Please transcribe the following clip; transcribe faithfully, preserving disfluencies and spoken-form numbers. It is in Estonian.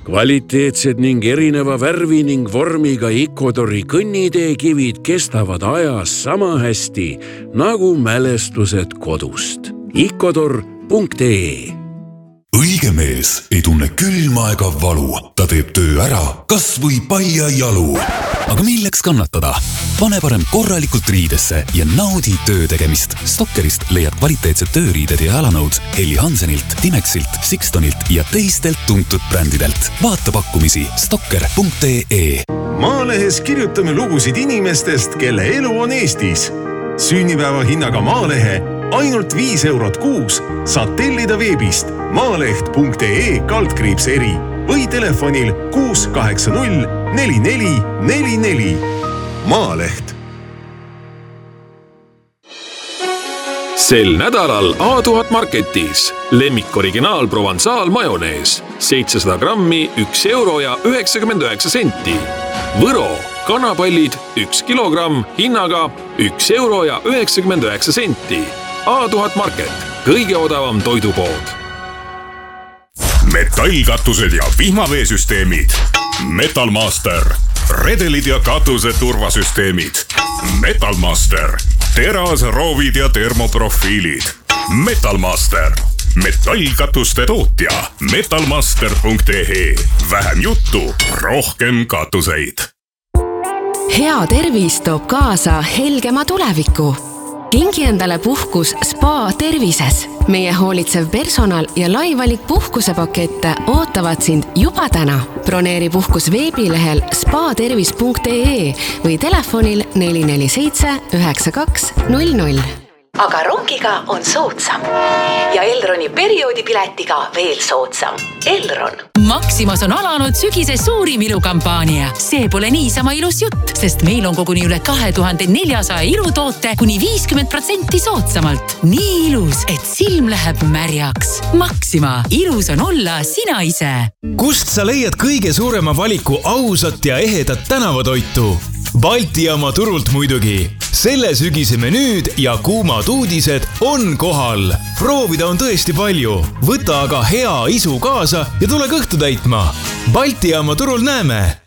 Kvaliteetsed ning erineva värvi ning vormiga Icodori kõnniteekivid kestavad ajas sama hästi nagu mälestused kodust. Icodor punkt ee Õige mees ei tunne külma ega valu. Ta teeb töö ära, kas või paia jalu. Aga milleks kannatada? Pane parem korralikult riidesse ja naudi töö tegemist. Stokkerist leiad kvaliteetsed tööriided ja jalanõud Helly Hansenilt, Timexilt, Sixtonilt ja teistelt tuntud brändidelt. Vaata pakkumisi stokker punkt ee. Maalehes kirjutame lugusid inimestest, kelle elu on Eestis. Sünnipäeva hinnaga Maalehe ainult viis eurot kuus saad tellida veebist maaleht punkt ee kaldkriips eri või telefonil kuus kaheksa null neli neli neli neli. Maaleht. Sel nädalal A tuhat Marketis lemmik originaal Provençal majonees seitsesada grammi üks euro ja üheksakümmend üheksa senti. Võro kanapallid üks kilogramm hinnaga üks euro ja üheksakümmend üheksa senti. A tuhat Market, kõige odavam toidupood. Metallkatused ja vihmaveesüsteemid. Metalmaster. Redelid ja katuse turvasüsteemid. Metalmaster. Teras, roovid ja termoprofiilid. Metalmaster. Metallkatuste tootja. metalmaster punkt ee. Vähem juttu, rohkem katuseid. Hea tervis toob kaasa helgema tuleviku. Kingi endale puhkus Spa Tervises. Meie hoolitsev personal ja laivalik puhkusepakette ootavad sind juba täna. Broneeri puhkus veebilehel spa tervis punkt ee või telefonil neli neli seitse üheksa kaks null null. Aga rongiga on soodsam ja Elroni perioodipiletiga veel soodsam. Elron. Maximas on alanud sügise suurim ilukampaania. See pole niisama ilus jutt, sest meil on koguni üle kahe tuhande neljasaja ilutoote kuni viiskümmend protsenti soodsamalt. Nii ilus, et silm läheb märjaks. Maxima. Ilus on olla sina ise. Kust sa leiad kõige suurema valiku ausat ja ehedat tänavatoitu? Balti jaama turult muidugi. Selle sügise menüüd ja kuumad uudised on kohal. Proovida on tõesti palju. Võta aga hea isu kaasa ja tule kõhtu täitma. Balti jaama turul näeme.